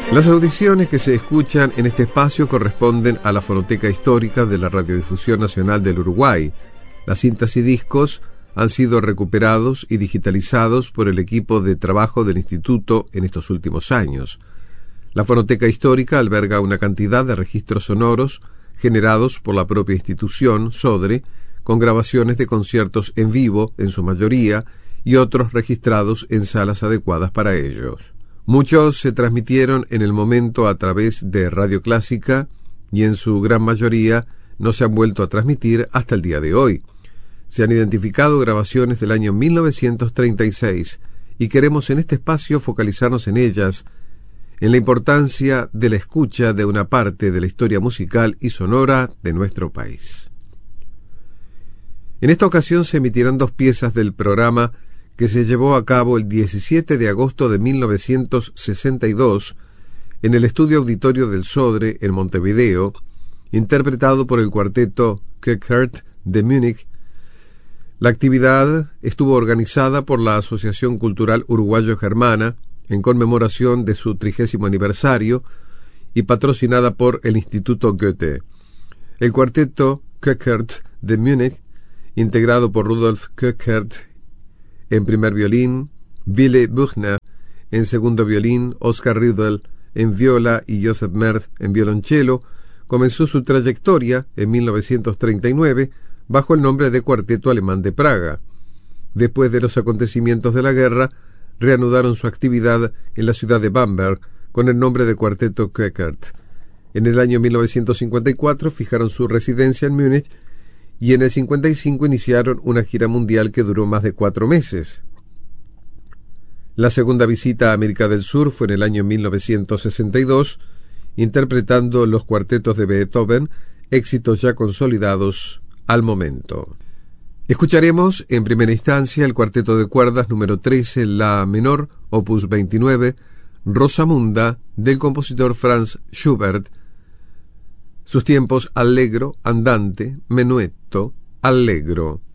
Las audiciones que se escuchan en este espacio corresponden a la Fonoteca Histórica de la Radiodifusión Nacional del Uruguay. Las cintas y discos han sido recuperados y digitalizados por el equipo de trabajo del Instituto en estos últimos años. La Fonoteca Histórica alberga una cantidad de registros sonoros generados por la propia institución, SODRE, con grabaciones de conciertos en vivo, en su mayoría, y otros registrados en salas adecuadas para ellos. Muchos se transmitieron en el momento a través de Radio Clásica y en su gran mayoría no se han vuelto a transmitir hasta el día de hoy. Se han identificado grabaciones del año 1936 y queremos en este espacio focalizarnos en ellas, en la importancia de la escucha de una parte de la historia musical y sonora de nuestro país. En esta ocasión se emitirán dos piezas del programa que se llevó a cabo el 17 de agosto de 1962 en el estudio auditorio del Sodre en Montevideo, interpretado por el cuarteto Keckert de Múnich. La actividad estuvo organizada por la Asociación Cultural Uruguayo-Germana en conmemoración de su 30º aniversario y patrocinada por el Instituto Goethe. El cuarteto Keckert de Múnich, integrado por Rudolf Keckert en primer violín, Willy Buchner en segundo violín, Oskar Riedel en viola y Joseph Merz en violonchelo, comenzó su trayectoria en 1939 bajo el nombre de Cuarteto Alemán de Praga. Después de los acontecimientos de la guerra, reanudaron su actividad en la ciudad de Bamberg con el nombre de Cuarteto Keckert. En el año 1954 fijaron su residencia en Múnich y en el 55 iniciaron una gira mundial que duró más de 4 meses. La segunda visita a América del Sur fue en el año 1962, interpretando los cuartetos de Beethoven, éxitos ya consolidados al momento. Escucharemos en primera instancia el cuarteto de cuerdas número 13, la menor, opus 29, Rosamunda, del compositor Franz Schubert. Sus tiempos allegro, andante, menuetto, allegro.